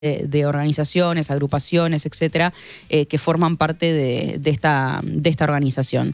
de organizaciones, agrupaciones, etcétera, que forman parte de esta organización.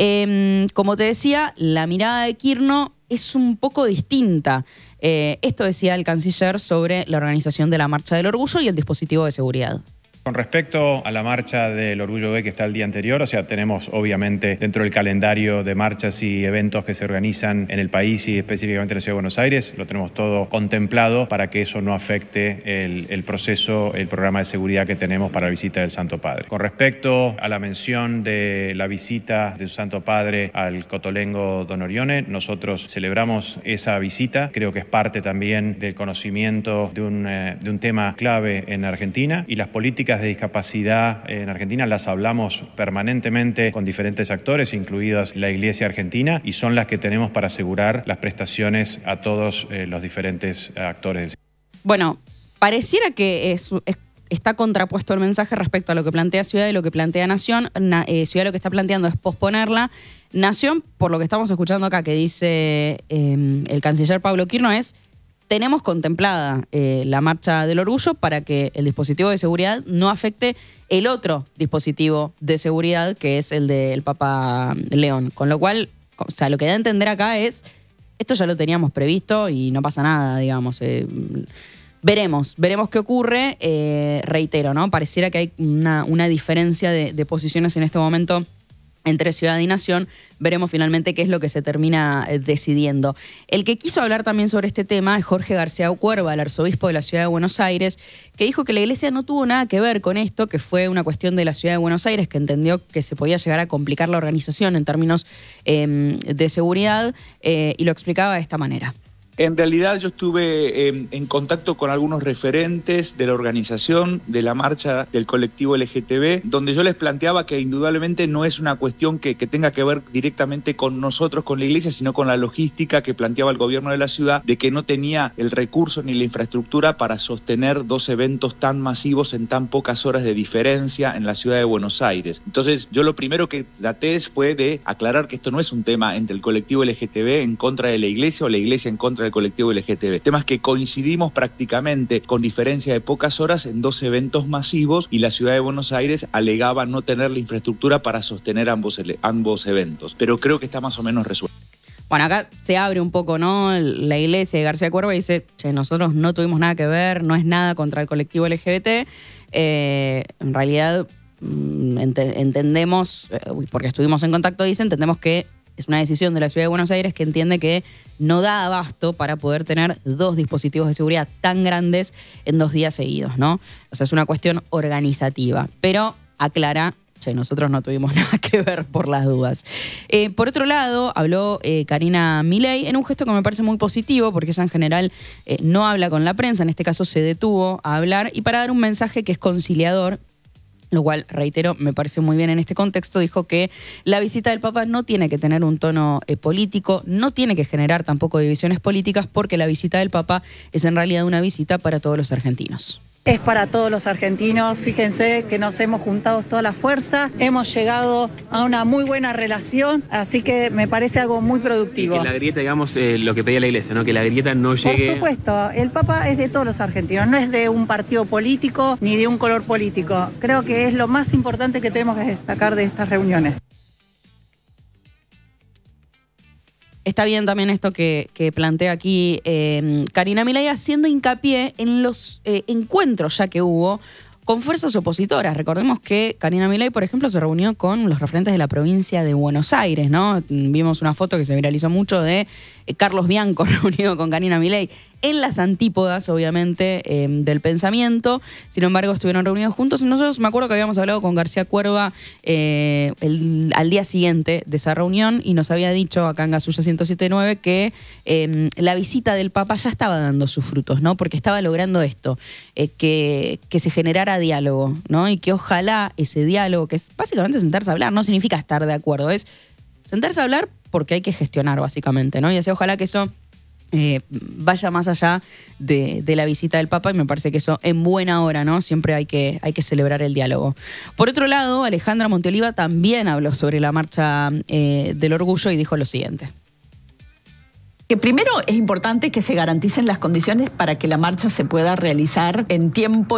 Como te decía, la mirada de Kirchner es un poco distinta. Esto decía el canciller sobre la organización de la Marcha del Orgullo y el dispositivo de seguridad. Con respecto a la marcha del Orgullo Gay que está el día anterior, o sea, tenemos obviamente dentro del calendario de marchas y eventos que se organizan en el país y específicamente en la Ciudad de Buenos Aires, lo tenemos todo contemplado para que eso no afecte el proceso, el programa de seguridad que tenemos para la visita del Santo Padre. Con respecto a la mención de la visita del Santo Padre al Cotolengo Don Orione, nosotros celebramos esa visita, creo que es parte también del conocimiento de un tema clave en Argentina, y las políticas de discapacidad en Argentina las hablamos permanentemente con diferentes actores, incluidas la Iglesia Argentina, y son las que tenemos para asegurar las prestaciones a todos los diferentes actores. Bueno, pareciera que está contrapuesto el mensaje respecto a lo que plantea Ciudad y lo que plantea Nación. Ciudad lo que está planteando es posponerla. Nación, por lo que estamos escuchando acá, que dice el canciller Pablo Kirchner, es: tenemos contemplada la Marcha del Orgullo para que el dispositivo de seguridad no afecte el otro dispositivo de seguridad, que es el del Papa León. Con lo cual, o sea, lo que da a entender acá es: esto ya lo teníamos previsto y no pasa nada, digamos. Veremos qué ocurre. Reitero, ¿no? Pareciera que hay una diferencia de posiciones en este momento entre Ciudad y Nación. Veremos finalmente qué es lo que se termina decidiendo. El que quiso hablar también sobre este tema es Jorge García Cuerva, el arzobispo de la Ciudad de Buenos Aires, que dijo que la Iglesia no tuvo nada que ver con esto, que fue una cuestión de la Ciudad de Buenos Aires, que entendió que se podía llegar a complicar la organización en términos de seguridad, y lo explicaba de esta manera. En realidad yo estuve en contacto con algunos referentes de la organización de la marcha del colectivo LGTB, donde yo les planteaba que indudablemente no es una cuestión que tenga que ver directamente con nosotros, con la iglesia, sino con la logística que planteaba el gobierno de la ciudad, de que no tenía el recurso ni la infraestructura para sostener dos eventos tan masivos en tan pocas horas de diferencia en la ciudad de Buenos Aires. Entonces yo lo primero que traté fue de aclarar que esto no es un tema entre el colectivo LGTB en contra de la iglesia o la iglesia en contra del colectivo LGTB. Temas que coincidimos prácticamente con diferencia de pocas horas en dos eventos masivos, y la ciudad de Buenos Aires alegaba no tener la infraestructura para sostener ambos eventos. Pero creo que está más o menos resuelto. Bueno, acá se abre un poco, ¿no? La iglesia de García Cuerva dice: che, nosotros no tuvimos nada que ver, no es nada contra el colectivo LGBT. En realidad entendemos, porque estuvimos en contacto, entendemos que es una decisión de la Ciudad de Buenos Aires, que entiende que no da abasto para poder tener dos dispositivos de seguridad tan grandes en 2 días seguidos, ¿no? O sea, es una cuestión organizativa. Pero aclara: che, nosotros no tuvimos nada que ver, por las dudas. Por otro lado, habló Karina Milei en un gesto que me parece muy positivo, porque ella en general no habla con la prensa, en este caso se detuvo a hablar, y para dar un mensaje que es conciliador, lo cual, reitero, me parece muy bien en este contexto. Dijo que la visita del Papa no tiene que tener un tono político, no tiene que generar tampoco divisiones políticas, porque la visita del Papa es en realidad una visita para todos los argentinos. Es para todos los argentinos. Fíjense que nos hemos juntado toda la fuerza, hemos llegado a una muy buena relación, así que me parece algo muy productivo. Y que la grieta, digamos, lo que pedía la iglesia, ¿no? Que la grieta no llegue... Por supuesto, el Papa es de todos los argentinos, no es de un partido político ni de un color político. Creo que es lo más importante que tenemos que destacar de estas reuniones. Está bien también esto que plantea aquí Karina Milei, haciendo hincapié en los encuentros ya que hubo con fuerzas opositoras. Recordemos que Karina Milei, por ejemplo, se reunió con los referentes de la provincia de Buenos Aires, ¿no? Vimos una foto que se viralizó mucho de Carlos Bianco reunido con Karina Milei en las antípodas, obviamente, del pensamiento. Sin embargo, estuvieron reunidos juntos. Nosotros, me acuerdo que habíamos hablado con García Cuerva al día siguiente de esa reunión, y nos había dicho acá en Gasulla 107.9 que la visita del Papa ya estaba dando sus frutos, ¿no? Porque estaba logrando esto, que se generara diálogo, ¿no? Y que ojalá ese diálogo, que es básicamente sentarse a hablar, no significa estar de acuerdo, es sentarse a hablar porque hay que gestionar, básicamente, ¿no? Y así ojalá que eso vaya más allá de la visita del Papa, y me parece que eso en buena hora, ¿no? Siempre hay que celebrar el diálogo. Por otro lado, Alejandra Monteoliva también habló sobre la marcha del orgullo y dijo lo siguiente. Que primero es importante que se garanticen las condiciones para que la marcha se pueda realizar en tiempo